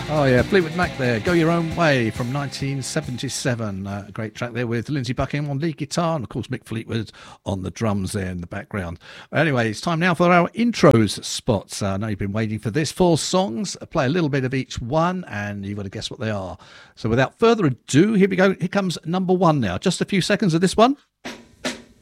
Oh yeah, Fleetwood Mac there. Go Your Own Way from 1977. A great track there with Lindsey Buckingham on lead guitar and of course Mick Fleetwood on the drums there in the background. Anyway, it's time now for our intros spots. I know you've been waiting for this. 4 songs. I play a little bit of each one and you've got to guess what they are. So without further ado, here we go. Here comes number 1 now. Just a few seconds of this one.